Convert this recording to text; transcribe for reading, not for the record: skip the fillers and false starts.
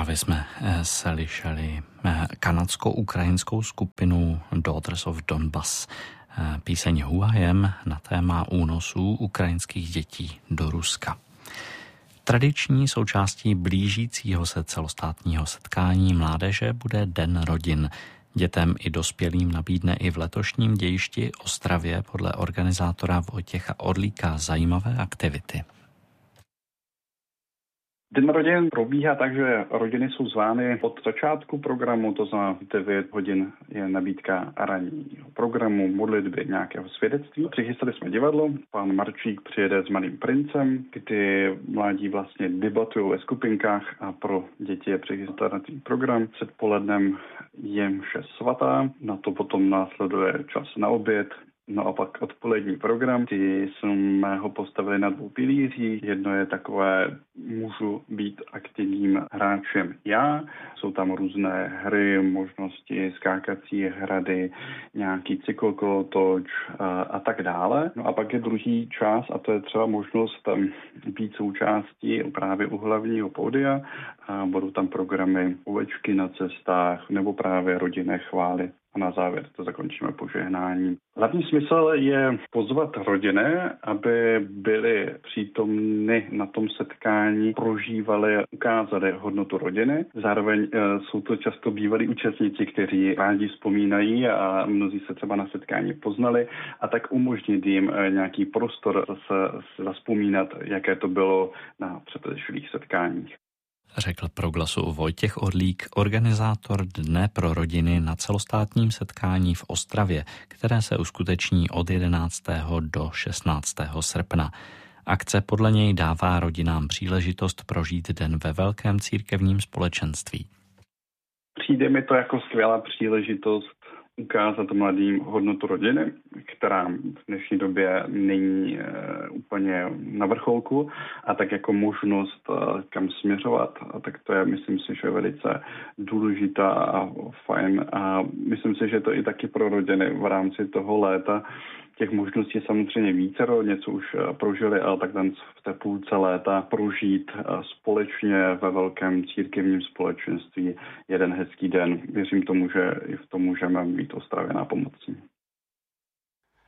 Právě jsme slyšeli kanadsko-ukrajinskou skupinu Daughters of Donbas. Píseň Who I Am na téma únosů ukrajinských dětí do Ruska. Tradiční součástí blížícího se celostátního setkání mládeže bude Den rodin. Dětem i dospělým nabídne i v letošním dějišti Ostravě podle organizátora Vojtěcha Orlíka zajímavé aktivity. Den rodin probíhá tak, že rodiny jsou zvány od začátku programu, to znamená 9 hodin je nabídka ranního programu, modlitby, nějakého svědectví. Přichystali jsme divadlo, pan Marčík přijede s Malým princem, kdy mládí vlastně debatují ve skupinkách a pro děti je přichystaný program. Před polednem je mše svatá, na to potom následuje čas na oběd. No a pak odpolední program, ty jsme ho postavili na 2 pilířích. Jedno je takové, můžu být aktivním hráčem já. Jsou tam různé hry, možnosti, skákací hrady, nějaký cyklokolotoč a tak dále. No a pak je druhý čas a to je třeba možnost být součástí právě u hlavního pódia. A budou tam programy ovečky na cestách nebo právě rodinné chvály. A na závěr to zakončíme požehnáním. Hlavní smysl je pozvat rodiny, aby byli přítomni na tom setkání, prožívali, ukázali hodnotu rodiny. Zároveň jsou to často bývalí účastníci, kteří rádi vzpomínají a mnozí se třeba na setkání poznali a tak umožnit jim nějaký prostor zase zavzpomínat, jaké to bylo na předešlých setkáních. Řekl pro Glasu Vojtěch Orlík, organizátor Dne pro rodiny na celostátním setkání v Ostravě, které se uskuteční od 11. do 16. srpna. Akce podle něj dává rodinám příležitost prožít den ve velkém církevním společenství. Přijde mi to jako skvělá příležitost ukázat mladým hodnotu rodiny, která v dnešní době není úplně na vrcholku a tak jako možnost kam směřovat, a tak to je, myslím si, že je velice důležitá a fajn a myslím si, že to i taky pro rodiny v rámci toho léta. Těch možností je samozřejmě vícero, něco už prožili, ale tak ten v té půlce léta prožít společně ve velkém církevním společenství jeden hezký den. Věřím tomu, že i v tom můžeme být Ostravě nápomocní.